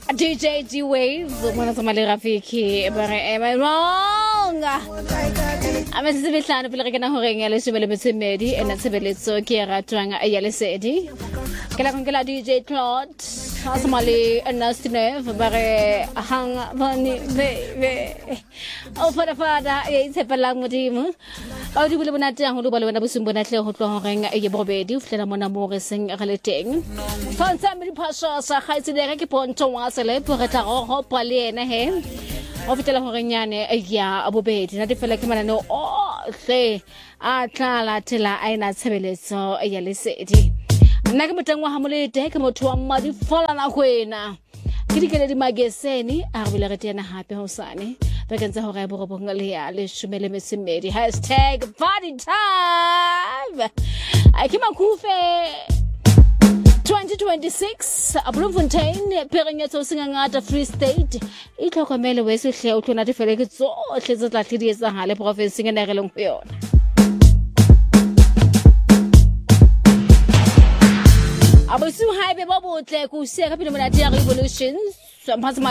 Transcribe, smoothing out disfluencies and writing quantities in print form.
DJ D-Wave, mwana sa mali Rafiki, bare am I wrong? Ama sisibihlano pila ka na hore nga le shebele betsemedi ena tshebeletso ke ya ratwang ya lesedi. Kela kong kela DJ Claude, asamali Ernestine, bare hang bani be. O fada e tshepelang modimo. O di bule bona tang ho lo bala bona busumbo na tle ho tlo hore nga e bobedi o flela mona mo re seng ga le teng. Fansa me diphaso sa gaitse le ke ponto wa sele po re tla go pale ena he. O fitela hore nyane ya bobedi na di fela ke manano o hle a tlala tela a ina tshebeletso ya lesedi. Nna ke motangwa ha molete ke motho wa mmadi fola na kwena ke dikele di mageseni a re bile re tena hape hosane ba kentse hore bo robong le ya le shumele mesemedi #party time a ke makufe 2026 Bloemfontein Perenyetso singangata Free State itlhokomele wesehle o tlona tefele ke tsohle tse tla tledi etsa hale province ngene re leng go yona Abusu haibe bobotle ku se ka pele monate ya revolutions